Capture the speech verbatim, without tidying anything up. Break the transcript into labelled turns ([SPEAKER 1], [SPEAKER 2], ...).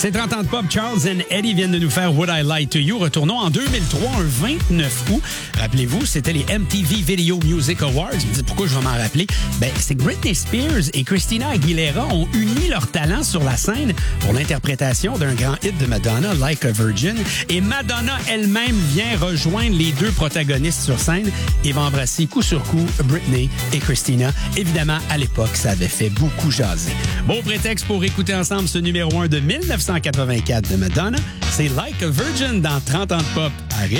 [SPEAKER 1] C'est trente ans de pop. Charles and Eddie viennent de nous faire Would I Lie to You. Retournons en deux mille trois, un vingt-neuf août. Rappelez-vous, c'était les M T V Video Music Awards. Vous me dites pourquoi je vais m'en rappeler? Ben, c'est que Britney Spears et Christina Aguilera ont uni leurs talents sur la scène pour l'interprétation d'un grand hit de Madonna, Like a Virgin. Et Madonna elle-même vient rejoindre les deux protagonistes sur scène et va embrasser coup sur coup Britney et Christina. Évidemment, à l'époque, ça avait fait beaucoup jaser. Bon prétexte pour écouter ensemble ce numéro un de mille neuf cent quatre-vingt-quatre de Madonna. C'est Like a Virgin dans trente ans de pop à Rythme.